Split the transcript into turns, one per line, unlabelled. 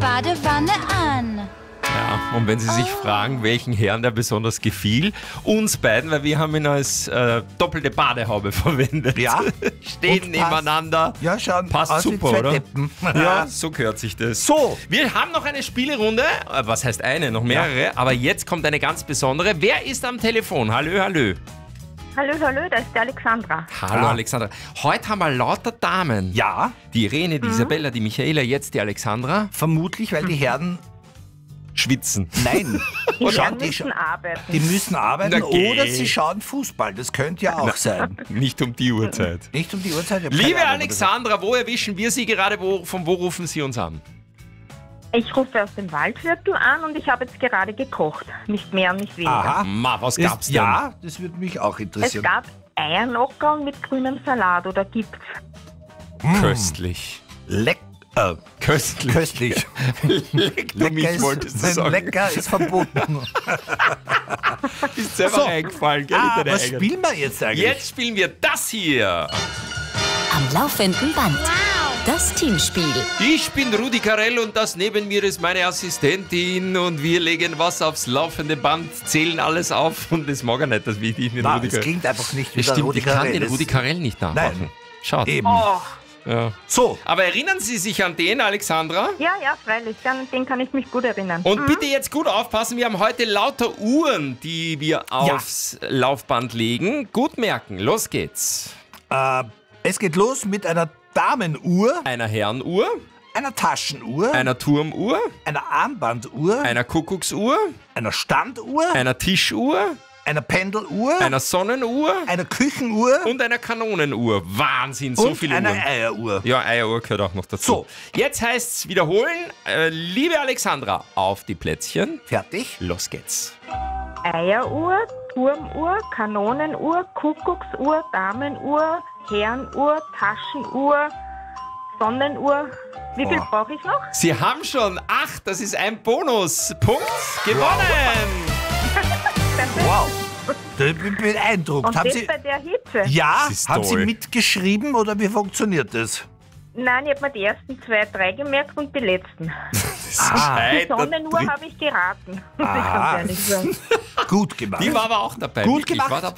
Badewanne an.
Ja, und wenn Sie sich fragen, welchen Herrn der besonders gefiel, uns beiden, weil wir haben ihn als doppelte Badehaube verwendet.
Ja.
Stehen nebeneinander.
Ja, schauen
Passt
aus wie
super,
zwei
oder?
Deppen.
Ja, so gehört sich das.
So.
Wir haben noch eine Spielrunde. Was heißt eine? Noch mehrere. Aber jetzt kommt eine ganz besondere. Wer ist am Telefon? Hallo, hallo.
Hallo, das ist die Alexandra.
Hallo, Alexandra. Heute haben wir lauter Damen.
Ja,
Die Irene, die Isabella, die Michaela, jetzt die Alexandra.
vermutlich, weil die Herren,
Schwitzen.
nein,
Die
schauen,
müssen arbeiten.
die müssen arbeiten
Na geh.
oder sie schauen Fußball. Das könnte ja auch sein.
Nicht um die Uhrzeit.
Nicht um die Uhrzeit. ich hab keine
Liebe
Ahnung,
Alexandra, wo erwischen wir Sie gerade? Von wo rufen Sie uns an?
Ich rufe aus dem Waldviertel an und ich habe jetzt gerade gekocht. Nicht mehr und nicht weniger.
Aha.
Ma, was
Ist,
gab's denn?
ja, das würde mich auch
Es
interessieren.
gab Eiernocker mit grünem Salat oder gibt's?
Köstlich. Köstlich.
Köstlich.
Leck du mich, wolltest du sagen.
Lecker ist verboten.
Ist selber
So.
eingefallen, gell? hinter der
Was
Ecke.
spielen wir jetzt eigentlich?
Jetzt spielen wir das hier.
Am laufenden Band. Das Teamspiel.
Ich bin Rudi Carell und das neben mir ist meine Assistentin und wir legen was aufs laufende Band, zählen alles auf und das mag er nicht, dass wir die mit
Na,
Rudi
es
Carell.
klingt einfach nicht wie
Das
der
stimmt,
Rudi
ich kann
Carell.
den
Das-
Rudi Carell nicht nachmachen.
Nein.
Schade.
Eben.
Oh,
Ja.
So,
Aber erinnern Sie sich an den, Alexandra?
ja, freilich. An den kann ich mich gut erinnern.
Und bitte jetzt gut aufpassen, wir haben heute lauter Uhren, die wir aufs Laufband legen. Gut merken, los geht's.
es geht los mit einer Damenuhr,
Einer Herrenuhr,
einer Taschenuhr,
einer Turmuhr,
einer Armbanduhr,
einer Kuckucksuhr,
einer Standuhr,
einer Tischuhr,
einer Pendeluhr,
einer Sonnenuhr
einer Küchenuhr
und einer Kanonenuhr. Wahnsinn, so
und
viele
einer
Uhren.
Eieruhr.
Ja, Eieruhr gehört auch noch dazu.
So.
Jetzt heißt's wiederholen. Liebe Alexandra, auf die Plätzchen.
Fertig?
Los geht's.
Eieruhr, Turmuhr, Kanonenuhr, Kuckucksuhr, Damenuhr, Herrenuhr, Taschenuhr, Sonnenuhr. Wie viel brauche ich noch?
Sie haben schon 8, das ist ein Bonuspunkt gewonnen.
Wow. Ich bin beeindruckt.
Und
Haben
das
Sie,
bei der Hitze?
ja,
Das ist
haben Sie
toll.
mitgeschrieben oder wie funktioniert das?
Nein, ich habe mir die ersten 2, 3 gemerkt und die letzten. Die
Hey,
Sonnenuhr habe ich geraten, muss ich
Ah.
ganz ehrlich sagen.
Gut gemacht.
Die war aber auch dabei.
Gut
wirklich,
gemacht.
war dabei.